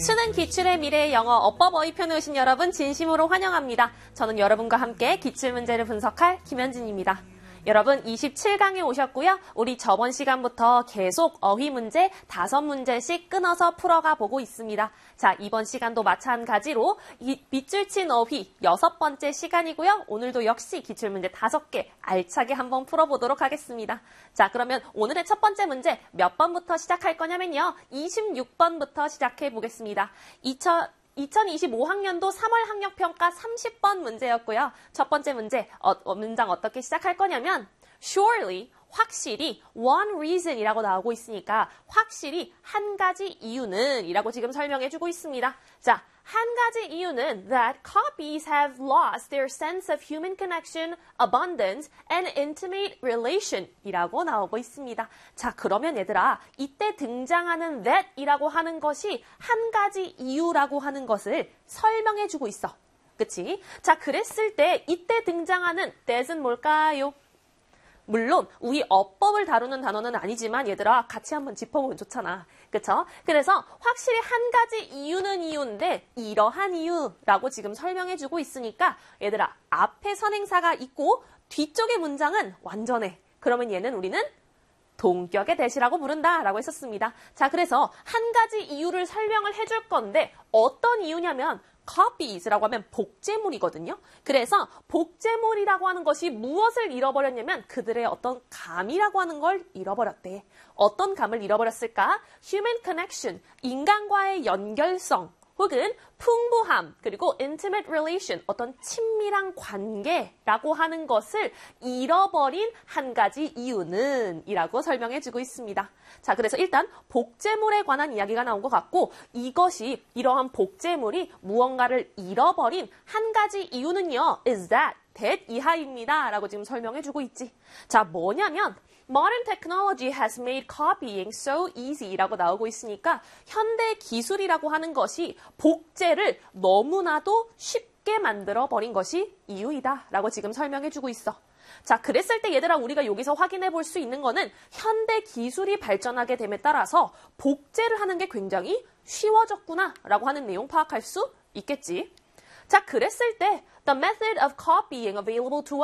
수능 기출의 미래 영어 어법 어휘편에 오신 여러분 진심으로 환영합니다. 저는 여러분과 함께 기출문제를 분석할 김현진입니다. 여러분 27강에 오셨고요. 우리 저번 시간부터 계속 어휘 문제 5문제씩 끊어서 풀어가 보고 있습니다. 자, 이번 시간도 마찬가지로 이 밑줄 친 어휘 6번째 시간이고요. 오늘도 역시 기출문제 5개 알차게 한번 풀어보도록 하겠습니다. 자, 그러면 오늘의 첫 번째 문제 몇 번부터 시작할 거냐면요. 26번부터 시작해 보겠습니다. 2025학년도 3월 학력평가 30번 문제였고요. 첫 번째 문제, 문장 어떻게 시작할 거냐면 surely, 확실히 one reason이라고 나오고 있으니까 확실히 한 가지 이유는 이라고 지금 설명해주고 있습니다. 자, 한 가지 이유는 that copies have lost their sense of human connection, abundance, and intimate relation 이라고 나오고 있습니다. 자, 그러면 얘들아, 이때 등장하는 that 이라고 하는 것이 한 가지 이유라고 하는 것을 설명해주고 있어. 그치? 자, 그랬을 때 이때 등장하는 that은 뭘까요? 물론 우리 어법을 다루는 단어는 아니지만 얘들아 같이 한번 짚어보면 좋잖아. 그쵸? 그래서 확실히 한 가지 이유는 이유인데 이러한 이유라고 지금 설명해주고 있으니까 얘들아 앞에 선행사가 있고 뒤쪽의 문장은 완전해. 그러면 얘는 우리는 동격의 대시라고 부른다라고 했었습니다. 자, 그래서 한 가지 이유를 설명을 해줄 건데 어떤 이유냐면 copies라고 하면 복제물이거든요. 그래서 복제물이라고 하는 것이 무엇을 잃어버렸냐면 그들의 어떤 감이라고 하는 걸 잃어버렸대. 어떤 감을 잃어버렸을까? Human connection, 인간과의 연결성, 혹은 풍부함, 그리고 intimate relation, 어떤 친밀한 관계라고 하는 것을 잃어버린 한 가지 이유는 이라고 설명해주고 있습니다. 자, 그래서 일단 복제물에 관한 이야기가 나온 것 같고 이것이 이러한 복제물이 무언가를 잃어버린 한 가지 이유는요. is that 이하입니다. 라고 지금 설명해주고 있지. 자, 뭐냐면 Modern technology has made copying so easy 라고 나오고 있으니까 현대 기술이라고 하는 것이 복제를 너무나도 쉽게 만들어버린 것이 이유이다 라고 지금 설명해주고 있어. 자, 그랬을 때 얘들아 우리가 여기서 확인해 볼 수 있는 거는 현대 기술이 발전하게 됨에 따라서 복제를 하는 게 굉장히 쉬워졌구나 라고 하는 내용 파악할 수 있겠지. 자, 그랬을 때 the method of copying available to